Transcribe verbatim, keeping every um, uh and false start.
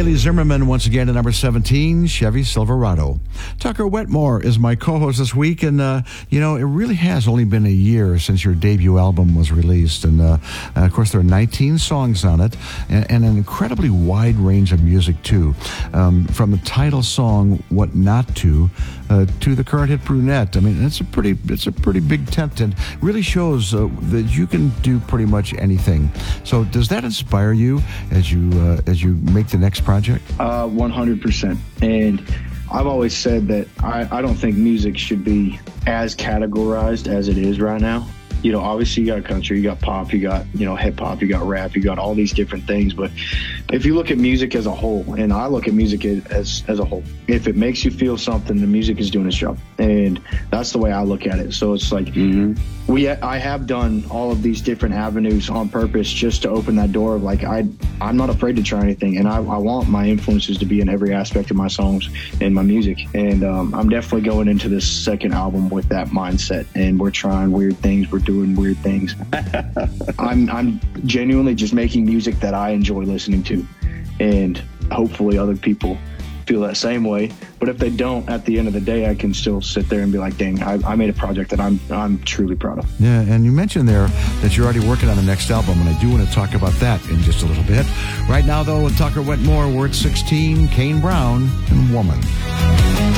Bailey Zimmerman once again at number seventeen, Chevy Silverado. Tucker Wetmore is my co-host this week, and uh, you know, it really has only been a year since your debut album was released, and uh, of course there are nineteen songs on it, and, and an incredibly wide range of music too, um, from the title song "What Not To" uh, to the current hit "Brunette." I mean, it's a pretty, it's a pretty big tent, and really shows uh, that you can do pretty much anything. So, does that inspire you as you uh, as you make the next project? Uh, one hundred percent. And I've always said that I, I don't think music should be as categorized as it is right now. You know, obviously you got country, you got pop, you got, you know, hip hop, you got rap, you got all these different things. But if you look at music as a whole, and I look at music as as a whole, if it makes you feel something, the music is doing its job. And that's the way I look at it. So it's like, mm-hmm. we I have done all of these different avenues on purpose just to open that door of like, I, I'm not afraid to try anything. And I, I want my influences to be in every aspect of my songs and my music. And um, I'm definitely going into this second album with that mindset. And we're trying weird things. We're doing weird things. I'm I'm genuinely just making music that I enjoy listening to, and hopefully other people feel that same way. But if they don't, at the end of the day, I can still sit there and be like, dang, I, I made a project that I'm I'm truly proud of. Yeah, and you mentioned there that you're already working on the next album, and I do want to talk about that in just a little bit. Right now, though, with Tucker Wetmore, we're at sixteen, Kane Brown, and Woman.